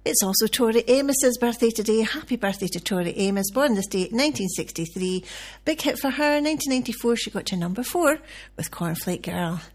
It's also Tori Amos's birthday today. Happy birthday to Tori Amos, born this date, 1963. Big hit for her. 1994, she got to number 4 with Cornflake Girl.